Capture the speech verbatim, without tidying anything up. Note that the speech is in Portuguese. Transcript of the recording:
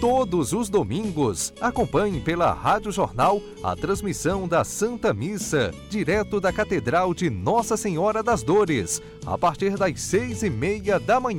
Todos os domingos, acompanhe pela Rádio Jornal a transmissão da Santa Missa, direto da Catedral de Nossa Senhora das Dores, a partir das seis e meia da manhã.